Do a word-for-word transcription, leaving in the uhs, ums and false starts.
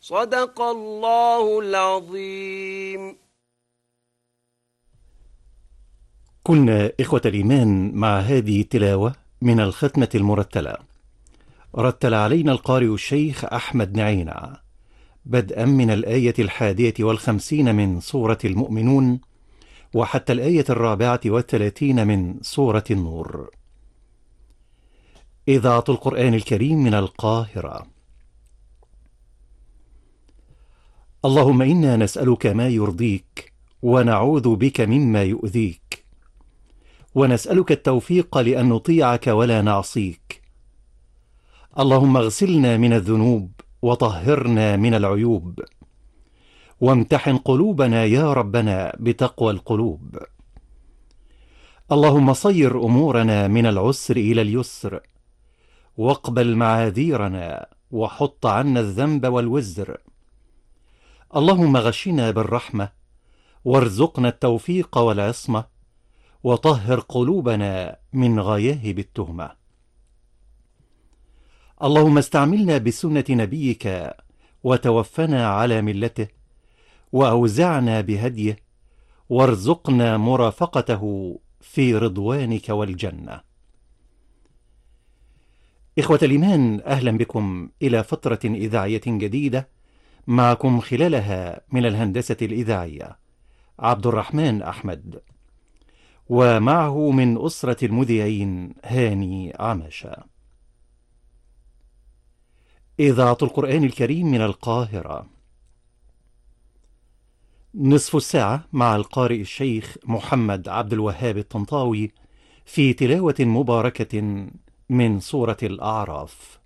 صدق الله العظيم. كنا إخوة الإيمان مع هذه التلاوة من الختمة المرتلة. رتل علينا القارئ الشيخ أحمد نعينة بدءا من الآية الحادية والخمسين من سورة المؤمنون وحتى الآية الرابعة والثلاثين من سورة النور. إذاعة القرآن الكريم من القاهرة. اللهم إنا نسألك ما يرضيك ونعوذ بك مما يؤذيك، ونسألك التوفيق لأن نطيعك ولا نعصيك. اللهم اغسلنا من الذنوب وطهرنا من العيوب، وامتحن قلوبنا يا ربنا بتقوى القلوب. اللهم صير أمورنا من العسر إلى اليسر، واقبل معاذيرنا وحط عنا الذنب والوزر. اللهم غشنا بالرحمة، وارزقنا التوفيق والعصمة، وطهر قلوبنا من غياهب التهمة. اللهم استعملنا بسنة نبيك وتوفنا على ملته، وأوزعنا بهديه، وارزقنا مرافقته في رضوانك والجنة. إخوة الإيمان، أهلا بكم إلى فترة إذاعية جديدة، معكم خلالها من الهندسة الإذاعية عبد الرحمن أحمد، ومعه من أسرة المذيعين هاني عماشة. إذاعة القرآن الكريم من القاهرة. نصف الساعة مع القارئ الشيخ محمد عبد الوهاب الطنطاوي في تلاوة مباركة من سورة الأعراف.